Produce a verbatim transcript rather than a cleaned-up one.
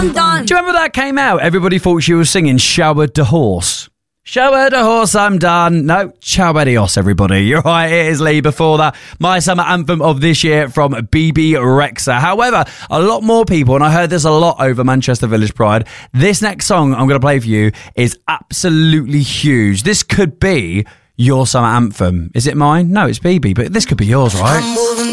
I'm done. Do you remember that came out? Everybody thought she was singing Shower the Horse. Shower the horse, I'm done. No, ciao adios, everybody. You're right, it is Lee. Before that, my summer anthem of this year from B B Rexa. However, a lot more people, and I heard this a lot over Manchester Village Pride, this next song I'm going to play for you is absolutely huge. This could be your summer anthem. Is it mine? No, it's B B, but this could be yours, right?